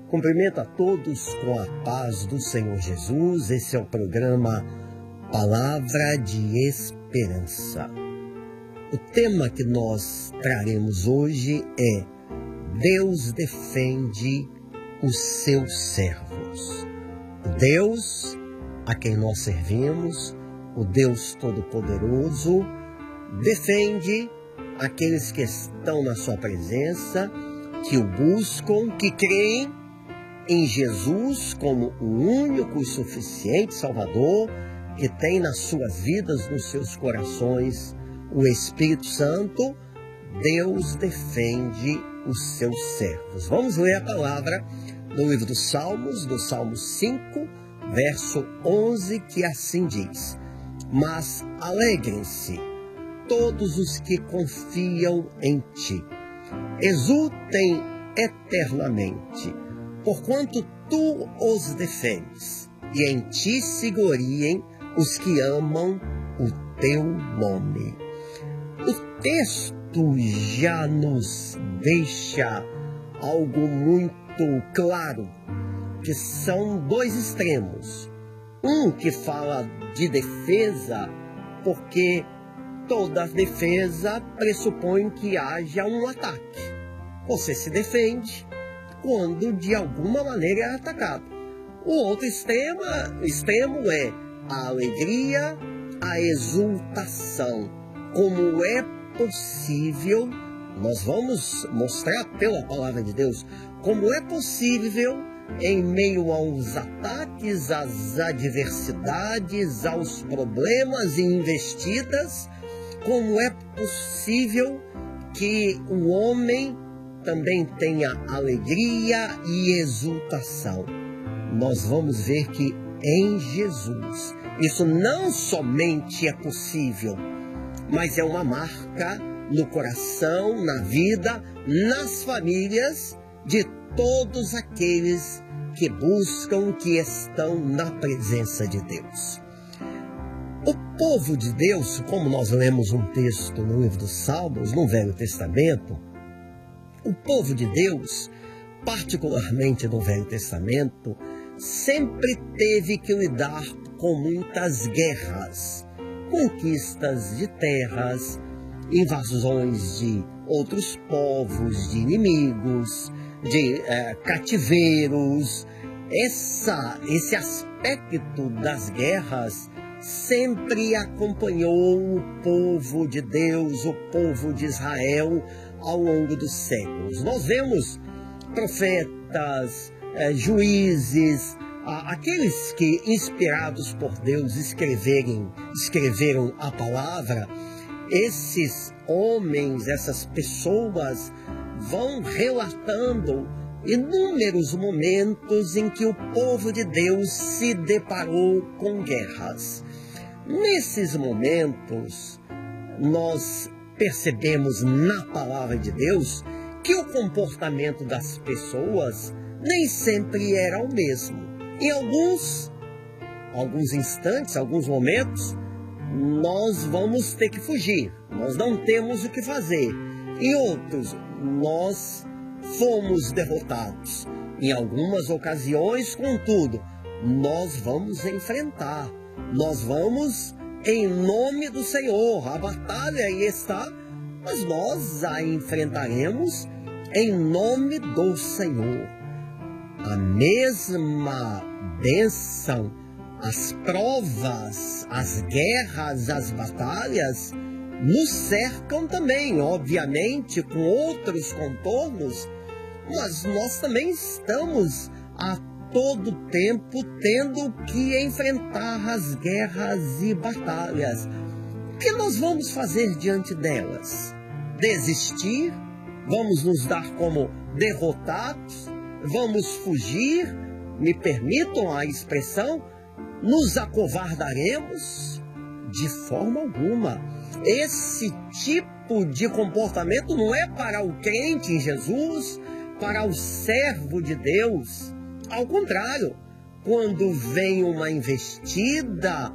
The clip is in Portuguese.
Cumprimento a todos com a paz do Senhor Jesus. Esse é o programa Palavra de Esperança. O tema que nós traremos hoje é: Deus defende os seus servos. O Deus a quem nós servimos, o Deus Todo-Poderoso, defende aqueles que estão na sua presença, que o buscam, que creem em Jesus como o único e suficiente Salvador, que tem nas suas vidas, nos seus corações, o Espírito Santo. Deus defende os seus servos. Vamos ler a palavra no livro dos Salmos, do Salmo 5, verso 11, que assim diz: Mas alegrem-se todos os que confiam em ti, exultem eternamente, porquanto tu os defendes, e em ti se gloriem os que amam o teu nome. O texto já nos deixa algo muito claro, que são dois extremos. Um que fala de defesa, porque toda defesa pressupõe que haja um ataque. Você se defende quando de alguma maneira é atacado. O outro extremo é a alegria, a exultação. Como é possível, nós vamos mostrar pela palavra de Deus, como é possível em meio aos ataques, às adversidades, aos problemas e investidas, como é possível que o homem também tenha alegria e exultação. Nós vamos ver que em Jesus isso não somente é possível, mas é uma marca no coração, na vida, nas famílias de todos aqueles que buscam, que estão na presença de Deus. O povo de Deus, como nós lemos um texto no livro dos Salmos, no Velho Testamento, o povo de Deus, particularmente no Velho Testamento, sempre teve que lidar com muitas guerras, conquistas de terras, invasões de outros povos, de inimigos, de cativeiros. Esse aspecto das guerras sempre acompanhou o povo de Deus, o povo de Israel, ao longo dos séculos. Nós vemos profetas, juízes, aqueles que, inspirados por Deus, escreveram a palavra. Esses homens, essas pessoas vão relatando inúmeros momentos em que o povo de Deus se deparou com guerras. Nesses momentos, nós percebemos na palavra de Deus que o comportamento das pessoas nem sempre era o mesmo. Em alguns instantes, alguns momentos, nós vamos ter que fugir, nós não temos o que fazer. Em outros, nós fomos derrotados. Em algumas ocasiões, contudo, nós vamos enfrentar, nós vamos em nome do Senhor. A batalha aí está, mas nós a enfrentaremos em nome do Senhor. A mesma bênção, as provas, as guerras, as batalhas nos cercam também, obviamente, com outros contornos, mas nós também estamos a todo tempo tendo que enfrentar as guerras e batalhas. O que nós vamos fazer diante delas? Desistir? Vamos nos dar como derrotados? Vamos fugir? Me permitam a expressão? Nos acovardaremos? De forma alguma. Esse tipo de comportamento não é para o crente em Jesus, para o servo de Deus. Ao contrário, quando vem uma investida,